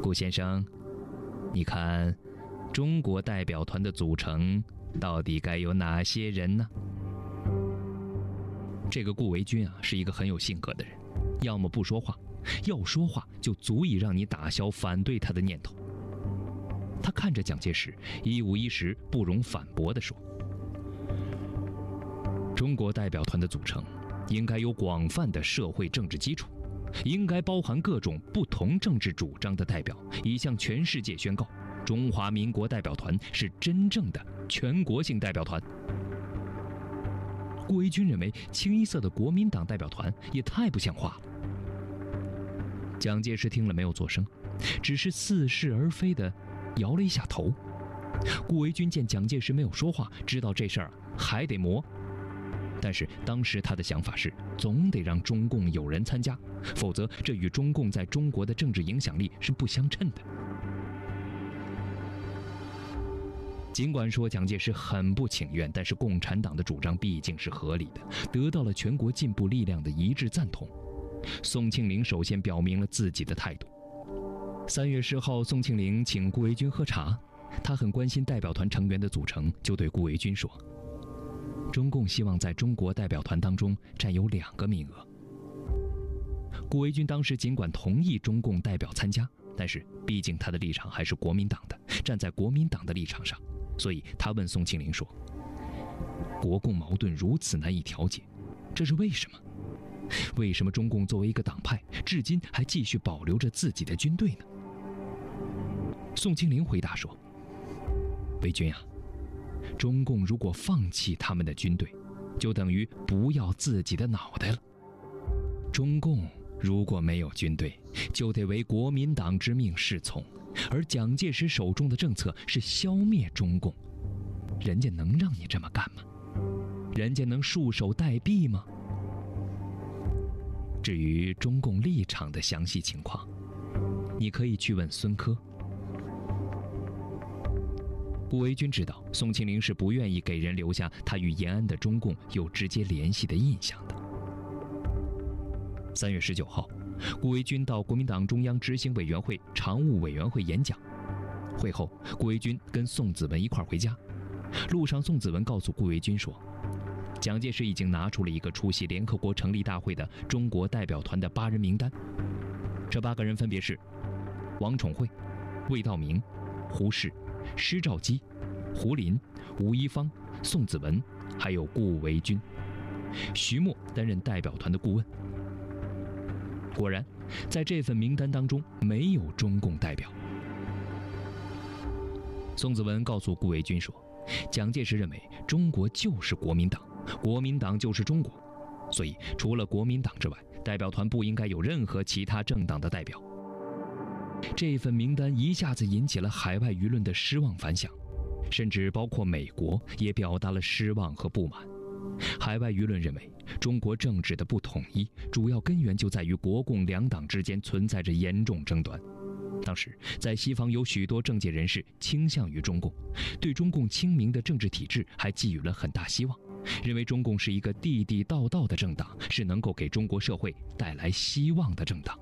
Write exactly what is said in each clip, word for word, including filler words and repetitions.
顾先生，你看，中国代表团的组成到底该有哪些人呢？这个顾维钧啊，是一个很有性格的人，要么不说话，要说话就足以让你打消反对他的念头。他看着蒋介石，一五一十不容反驳地说：中国代表团的组成应该有广泛的社会政治基础，应该包含各种不同政治主张的代表，以向全世界宣告中华民国代表团是真正的全国性代表团。顾维钧认为清一色的国民党代表团也太不像话了。蒋介石听了没有作声，只是似是而非地摇了一下头。顾维钧见蒋介石没有说话，知道这事儿还得磨。但是当时他的想法是，总得让中共有人参加，否则这与中共在中国的政治影响力是不相称的。尽管说蒋介石很不情愿，但是共产党的主张毕竟是合理的，得到了全国进步力量的一致赞同。宋庆龄首先表明了自己的态度。三月十号，宋庆龄请顾维钧喝茶，他很关心代表团成员的组成，就对顾维钧说：中共希望在中国代表团当中占有两个名额。顾维钧当时尽管同意中共代表参加，但是毕竟他的立场还是国民党的，站在国民党的立场上，所以他问宋庆龄说：国共矛盾如此难以调解，这是为什么？为什么中共作为一个党派，至今还继续保留着自己的军队呢？宋庆龄回答说：维钧啊，中共如果放弃他们的军队，就等于不要自己的脑袋了。中共如果没有军队，就得为国民党之命是从，而蒋介石手中的政策是消灭中共，人家能让你这么干吗？人家能束手待毙吗？至于中共立场的详细情况，你可以去问孙科。顾维钧知道宋庆龄是不愿意给人留下他与延安的中共有直接联系的印象的。三月十九号，顾维钧到国民党中央执行委员会常务委员会演讲。会后，顾维钧跟宋子文一块回家。路上，宋子文告诉顾维钧说，蒋介石已经拿出了一个出席联合国成立大会的中国代表团的八人名单。这八个人分别是王宠惠、魏道明、胡适、施肇基、胡林、吴一芳、宋子文，还有顾维钧。徐默担任代表团的顾问。果然，在这份名单当中没有中共代表。宋子文告诉顾维钧说，蒋介石认为中国就是国民党，国民党就是中国，所以除了国民党之外，代表团不应该有任何其他政党的代表。这份名单一下子引起了海外舆论的失望反响，甚至包括美国也表达了失望和不满。海外舆论认为，中国政治的不统一主要根源就在于国共两党之间存在着严重争端。当时在西方有许多政界人士倾向于中共，对中共清明的政治体制还寄予了很大希望，认为中共是一个地地道道的政党，是能够给中国社会带来希望的政党。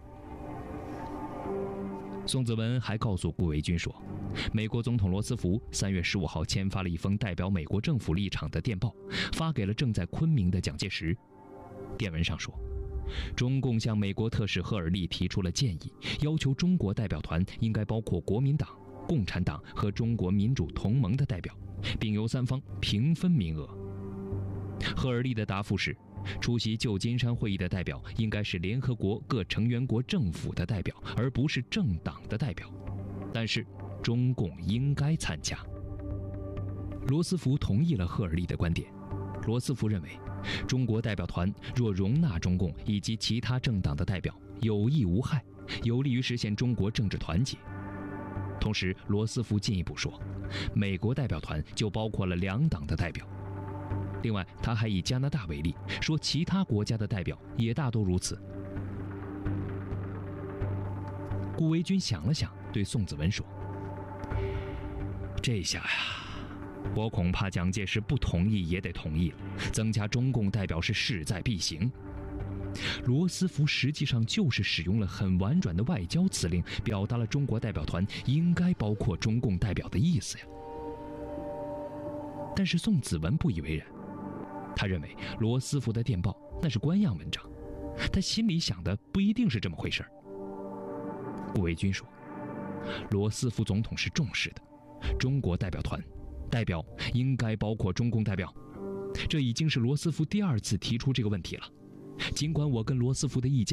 宋子文还告诉顾维钧说，美国总统罗斯福三月十五号签发了一封代表美国政府立场的电报，发给了正在昆明的蒋介石。电文上说，中共向美国特使赫尔利提出了建议，要求中国代表团应该包括国民党、共产党和中国民主同盟的代表，并由三方平分名额。赫尔利的答复是，出席旧金山会议的代表应该是联合国各成员国政府的代表，而不是政党的代表，但是中共应该参加。罗斯福同意了赫尔利的观点。罗斯福认为，中国代表团若容纳中共以及其他政党的代表，有益无害，有利于实现中国政治团结。同时，罗斯福进一步说，美国代表团就包括了两党的代表。另外，他还以加拿大为例，说其他国家的代表也大都如此。顾维钧想了想，对宋子文说，这下呀，我恐怕蒋介石不同意也得同意了，增加中共代表是势在必行。 罗斯福实际上就是使用了很婉转的外交辞令，表达了中国代表团应该包括中共代表的意思呀。但是宋子文不以为然，他认为罗斯福的电报那是官样文章，他心里想的不一定是这么回事儿。顾维钧说，罗斯福总统是重视的，中国代表团代表应该包括中共代表，这已经是罗斯福第二次提出这个问题了。尽管我跟罗斯福的意见